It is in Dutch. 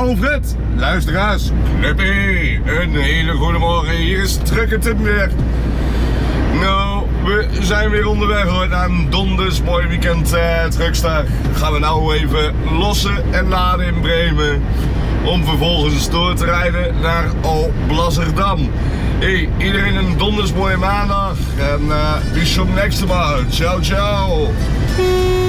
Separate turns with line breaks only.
Alfred, luisteraars, Knuppie, een hele goede morgen. Hier is Truckerton weer. Nou, we zijn weer onderweg hoor, naar een donders mooi weekend truckstar. Gaan we nou even lossen en laden in Bremen. Om vervolgens door te rijden naar Alblasserdam. Hey, iedereen een donders mooie maandag. En bis zum nächsten Mal. Ciao, ciao.